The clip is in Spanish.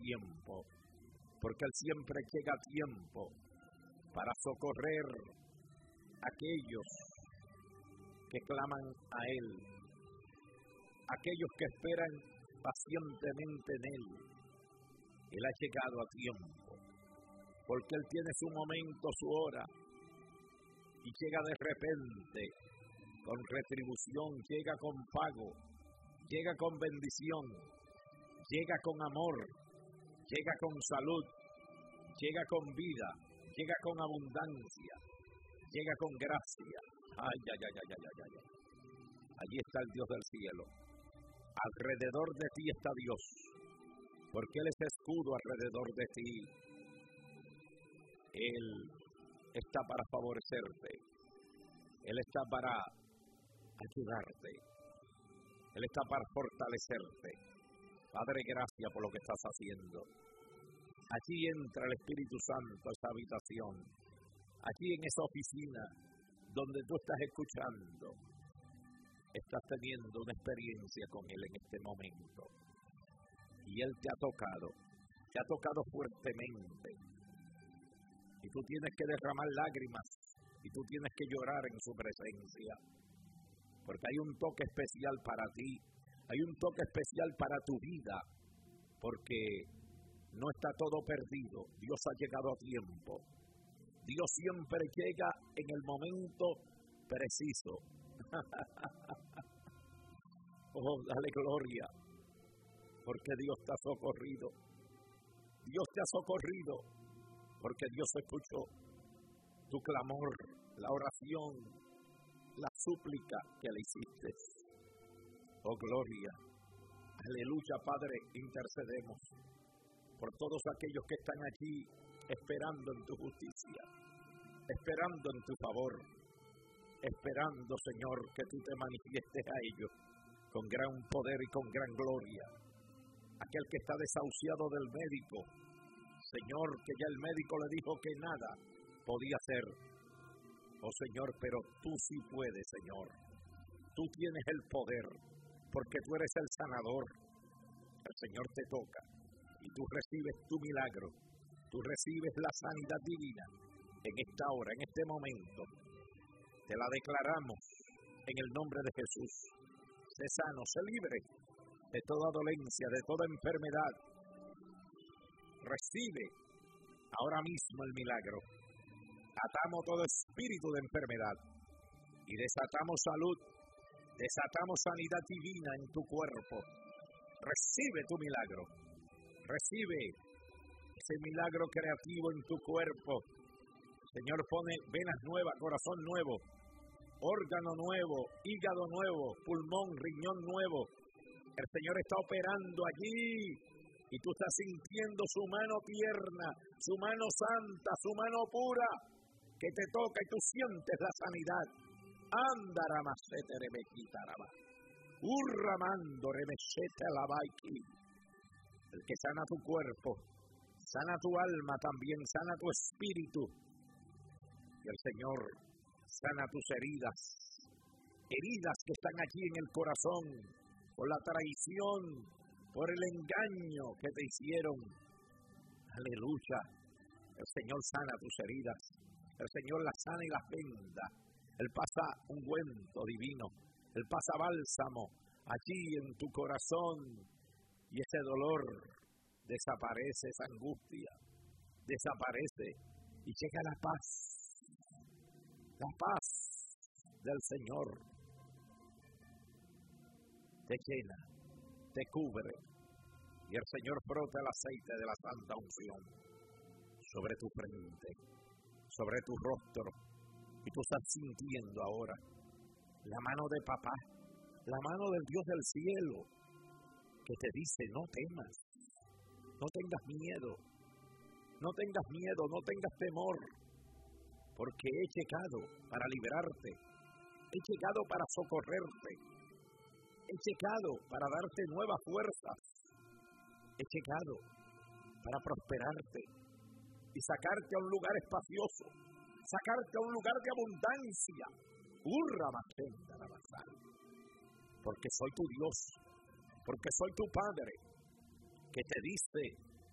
tiempo, porque Él siempre llega a tiempo para socorrer a aquellos que claman a Él, aquellos que esperan pacientemente en Él. Él ha llegado a tiempo, porque Él tiene su momento, su hora, y llega de repente, con retribución, llega con pago, llega con bendición, llega con amor, llega con salud, llega con vida, llega con abundancia, llega con gracia. Ay. Allí está el Dios del cielo. Alrededor de ti está Dios, porque Él es escudo alrededor de ti. Él está para favorecerte. Él está para ayudarte. Él está para fortalecerte. Padre, gracias por lo que estás haciendo. Allí entra el Espíritu Santo a esa habitación. Allí en esa oficina donde tú estás escuchando. Estás teniendo una experiencia con Él en este momento. Y Él te ha tocado fuertemente. Y tú tienes que derramar lágrimas. Y tú tienes que llorar en su presencia. Porque hay un toque especial para ti. Hay un toque especial para tu vida. Porque no está todo perdido. Dios ha llegado a tiempo. Dios siempre llega en el momento preciso. Oh, dale gloria. Porque Dios te ha socorrido. Dios te ha socorrido. Porque Dios escuchó tu clamor, la oración, la súplica que le hiciste. Oh, gloria. Aleluya, Padre, intercedemos por todos aquellos que están aquí esperando en tu justicia, esperando en tu favor, esperando, Señor, que tú te manifiestes a ellos con gran poder y con gran gloria. Aquel que está desahuciado del médico, Señor, que ya el médico le dijo que nada podía hacer. Oh, Señor, pero tú sí puedes, Señor. Tú tienes el poder, porque tú eres el sanador. El Señor te toca y tú recibes tu milagro. Tú recibes la sanidad divina en esta hora, en este momento. Te la declaramos en el nombre de Jesús. Sé sano, sé libre de toda dolencia, de toda enfermedad. Recibe ahora mismo el milagro. Atamos todo espíritu de enfermedad y desatamos salud, desatamos sanidad divina en tu cuerpo. Recibe tu milagro. Recibe ese milagro creativo en tu cuerpo. Señor, pone venas nuevas, corazón nuevo, órgano nuevo, hígado nuevo, pulmón, riñón nuevo. El Señor está operando allí y tú estás sintiendo su mano tierna, su mano santa, su mano pura, que te toca y tú sientes la sanidad. Andaramacete rebequitaraba, urramando remechete alabaiki. El que sana tu cuerpo, sana tu alma también, sana tu espíritu. Y el Señor sana tus heridas, heridas que están aquí en el corazón, por la traición, por el engaño que te hicieron. Aleluya. El Señor sana tus heridas, el Señor las sana y las venda. Él pasa ungüento divino, Él pasa bálsamo allí en tu corazón. Y ese dolor desaparece, esa angustia desaparece y llega la paz del Señor. Te llena, te cubre y el Señor frota el aceite de la santa unción sobre tu frente, sobre tu rostro, y tú estás sintiendo ahora la mano de papá, la mano del Dios del cielo, que te dice: no temas, no tengas miedo, no tengas miedo, no tengas temor, porque he llegado para liberarte, he llegado para socorrerte, he llegado para darte nuevas fuerzas, he llegado para prosperarte y sacarte a un lugar espacioso, sacarte a un lugar de abundancia. Porque soy tu Dios, porque soy tu Padre, que te dice: